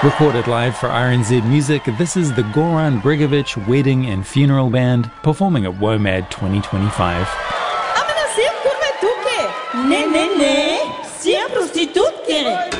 Recorded live for RNZ Music, this is the Goran Bregovic Wedding and Funeral Band performing at WOMAD 2025. Sempre prostitutke.